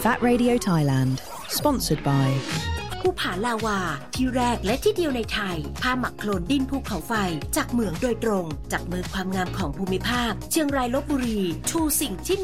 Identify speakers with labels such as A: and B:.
A: That Radio Thailand Sponsored by
B: ภูผาลาวาที่แรกและที่เดียวในไทยผ้าหมักโคลนดินภูเขาไฟจากเหมืองโดยตรงจากมือความงามของภูมิภาคเชียงรายลพบุรีชูสิ่งที่